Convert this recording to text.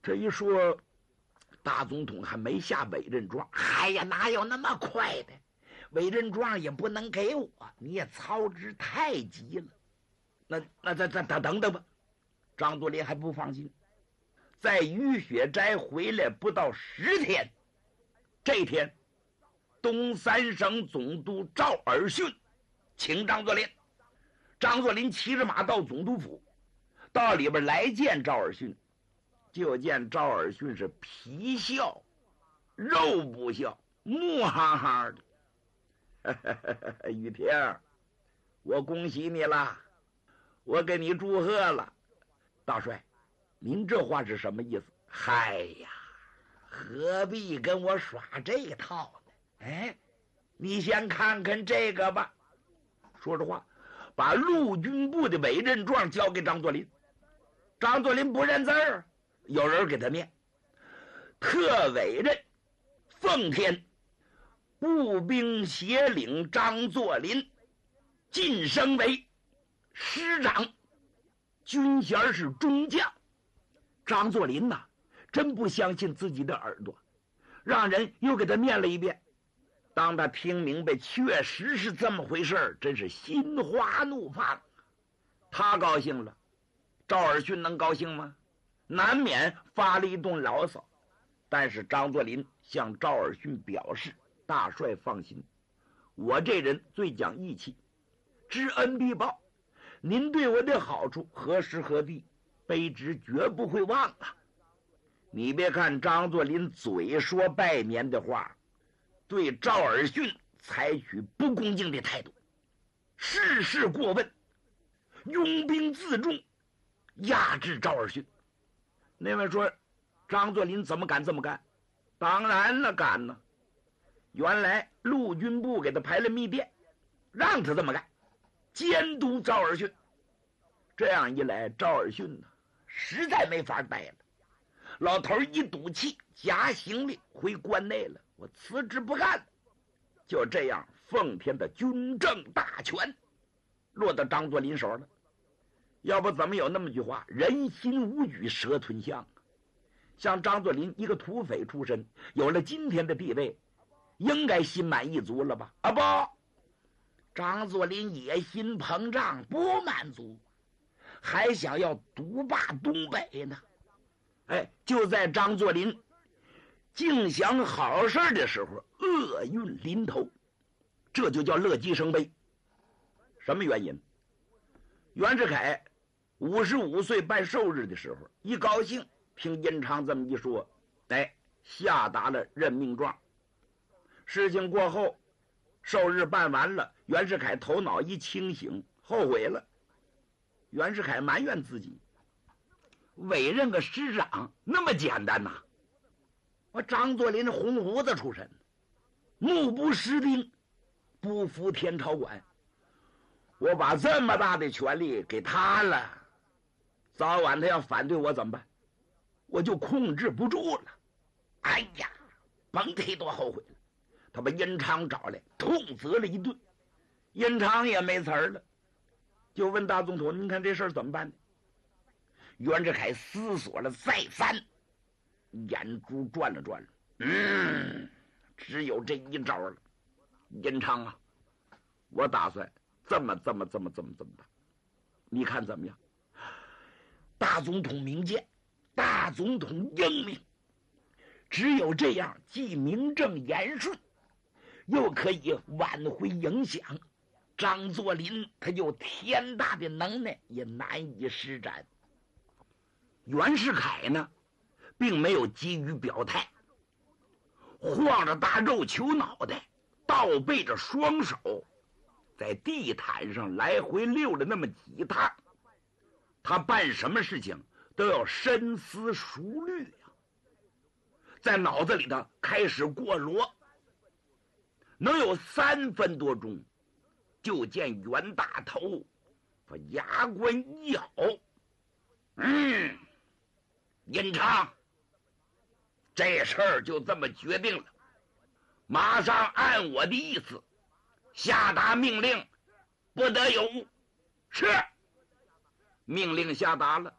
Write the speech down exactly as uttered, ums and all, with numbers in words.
这一说，大总统还没下委任状。哎呀，哪有那么快的？委任状也不能给我，你也操之太急了。那那再再等等等吧。张作霖还不放心，在于雪斋回来不到十天，这天，东三省总督赵尔巽请张作霖。张作霖骑着马到总督府，到里边来见赵尔巽，就见赵尔巽是皮笑肉不笑，木哈哈的。雨婷，我恭喜你了，我给你祝贺了。大帅，您这话是什么意思？嗨呀，何必跟我耍这套呢？哎，你先看看这个吧。说实话，把陆军部的委任状交给张作霖。张作霖不认字儿，有人给他念：特委任奉天步兵协领张作霖晋升为师长，军衔是中将。张作霖呐，真不相信自己的耳朵，让人又给他念了一遍。当他听明白确实是这么回事，真是心花怒放。他高兴了，赵尔巽能高兴吗？难免发了一顿牢骚。但是张作霖向赵尔巽表示：大帅放心，我这人最讲义气，知恩必报，您对我的好处何时何地，卑职绝不会忘了。你别看张作霖嘴说拜年的话，对赵尔巽采取不恭敬的态度，事事过问，拥兵自重，压制赵尔巽。那位说，张作霖怎么敢这么干？当然了，敢呢。原来陆军部给他排了密电，让他这么干，监督赵尔巽。这样一来，赵尔巽呢，实在没法待了。老头一赌气，夹行李回关内了，我辞职不干了。就这样，奉天的军政大权落到张作霖手了。要不怎么有那么句话，人心无举，蛇吞象。像张作霖一个土匪出身，有了今天的地位，应该心满意足了吧？啊不，张作霖野心膨胀，不满足，还想要独霸东北呢。哎，就在张作霖尽想好事的时候，厄运临头，这就叫乐极生悲。什么原因？袁世凯五十五岁办寿日的时候，一高兴，听殷昌这么一说，哎，下达了任命状。事情过后，寿日办完了，袁世凯头脑一清醒，后悔了。袁世凯埋怨自己，委任个师长那么简单呐？我张作霖是红胡子出身，目不识丁，不服天朝管。我把这么大的权力给他了，早晚他要反对我怎么办？我就控制不住了。哎呀，甭提多后悔了。他把殷昌找来，痛责了一顿。殷昌也没词儿了，就问大总统：“您看这事儿怎么办呢？”袁世凯思索了再三，眼珠转了转了，嗯，只有这一招了。殷昌啊，我打算这么这么这么这么这么办，你看怎么样？大总统明鉴，大总统英明，只有这样，既名正言顺，又可以挽回影响。张作霖他有天大的能耐，也难以施展。袁世凯呢，并没有急于表态，晃着大肉球脑袋，倒背着双手，在地毯上来回溜了那么几趟。他办什么事情都要深思熟虑呀，在脑子里头开始过逻。能有三分多钟，就见袁大头把牙关一咬，嗯，殷昌，这事儿就这么决定了，马上按我的意思下达命令，不得有误。是。命令下达了，